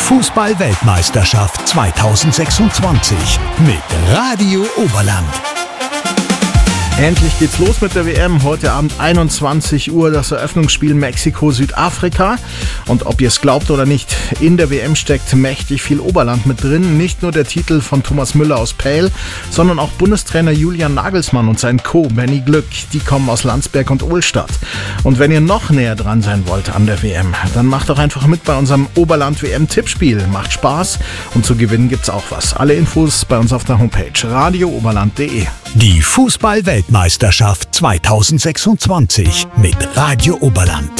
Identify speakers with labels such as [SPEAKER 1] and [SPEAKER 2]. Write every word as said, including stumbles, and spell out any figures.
[SPEAKER 1] Fußball-Weltmeisterschaft zweitausendsechsundzwanzig mit Radio Oberland.
[SPEAKER 2] Endlich geht's los mit der W M. Heute Abend einundzwanzig Uhr das Eröffnungsspiel Mexiko-Südafrika. Und ob ihr es glaubt oder nicht, in der W M steckt mächtig viel Oberland mit drin. Nicht nur der Titel von Thomas Müller aus Pähl, sondern auch Bundestrainer Julian Nagelsmann und sein Co. Benny Glück. Die kommen aus Landsberg und Ohlstadt. Und wenn ihr noch näher dran sein wollt an der W M, dann macht doch einfach mit bei unserem Oberland-W M-Tippspiel. Macht Spaß und zu gewinnen gibt's auch was. Alle Infos bei uns auf der Homepage radio oberland punkt de.
[SPEAKER 1] Die Fußball-Weltmeisterschaft zweitausendsechsundzwanzig mit Radio Oberland.